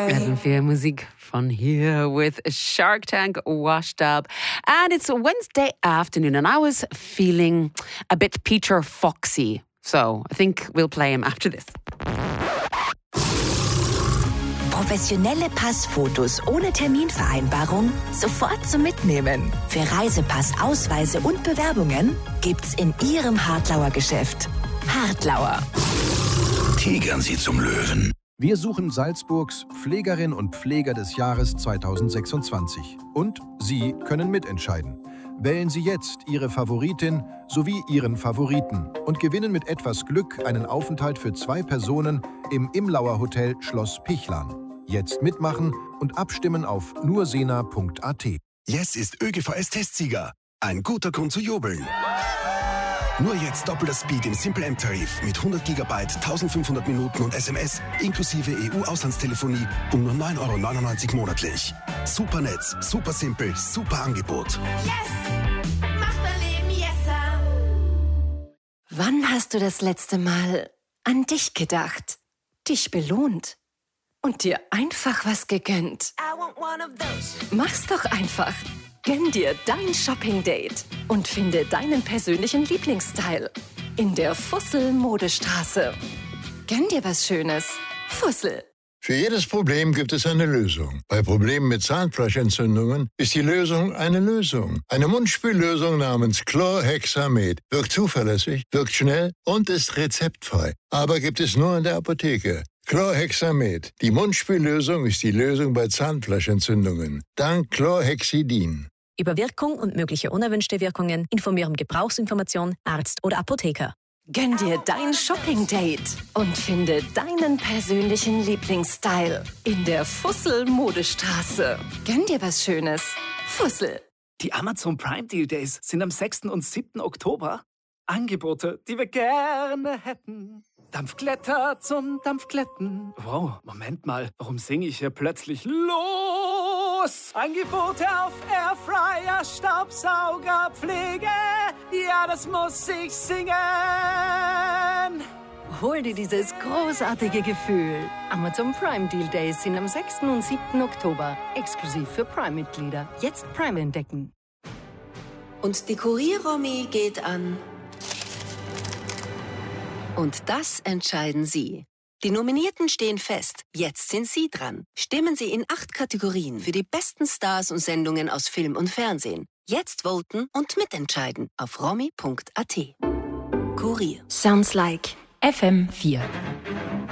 FM4 Musik von Here with Shark Tank Washed Up. And it's a Wednesday afternoon and I was feeling a bit Peter Foxy. So I think we'll play him after this. Professionelle Passfotos ohne Terminvereinbarung sofort zum Mitnehmen. Für Reisepass, Ausweise und Bewerbungen gibt's in Ihrem Hartlauer Geschäft. Hartlauer. Tigern Sie zum Löwen. Wir suchen Salzburgs Pflegerin und Pfleger des Jahres 2026. Und Sie können mitentscheiden. Wählen Sie jetzt Ihre Favoritin sowie Ihren Favoriten und gewinnen mit etwas Glück einen Aufenthalt für 2 Personen im Imlauer Hotel Schloss Pichlan. Jetzt mitmachen und abstimmen auf nursena.at. Yes ist ÖGVS-Testsieger. Ein guter Grund zu jubeln. Nur jetzt doppelter Speed im Simple M-Tarif mit 100 GB, 1500 Minuten und SMS inklusive EU-Auslandstelefonie um nur 9,99 € monatlich. Super Netz, super simpel, super Angebot. Yes! Macht mein Leben yesser! Wann hast du das letzte Mal an dich gedacht, dich belohnt und dir einfach was gegönnt? I want one of those. Mach's doch einfach. Gönn dir dein Shopping-Date und finde deinen persönlichen Lieblingsstyle in der Fussel-Modestraße. Gönn dir was Schönes. Fussel. Für jedes Problem gibt es eine Lösung. Bei Problemen mit Zahnfleischentzündungen ist die Lösung eine Lösung. Eine Mundspüllösung namens Chlorhexamet wirkt zuverlässig, wirkt schnell und ist rezeptfrei. Aber gibt es nur in der Apotheke. Chlorhexamet. Die Mundspüllösung ist die Lösung bei Zahnfleischentzündungen. Dank Chlorhexidin. Über Wirkung und mögliche unerwünschte Wirkungen informieren Gebrauchsinformation, Arzt oder Apotheker. Gönn dir dein Shopping-Date und finde deinen persönlichen Lieblingsstyle in der Fussel-Modestraße. Gönn dir was Schönes. Fussel. Die Amazon Prime Deal Days sind am 6. und 7. Oktober. Angebote, die wir gerne hätten. Dampfglätter zum Dampfglätten. Wow, Moment mal, warum singe ich hier plötzlich los? Angebote auf Airfryer, Staubsauger, Pflege. Ja, das muss ich singen. Hol dir dieses großartige Gefühl. Amazon Prime Deal Days sind am 6. und 7. Oktober. Exklusiv für Prime-Mitglieder. Jetzt Prime entdecken. Und die Kurier-Romy geht an. Und das entscheiden Sie. Die Nominierten stehen fest. Jetzt sind Sie dran. Stimmen Sie in 8 Kategorien für die besten Stars und Sendungen aus Film und Fernsehen. Jetzt voten und mitentscheiden auf romy.at. Kurier. Sounds like FM4.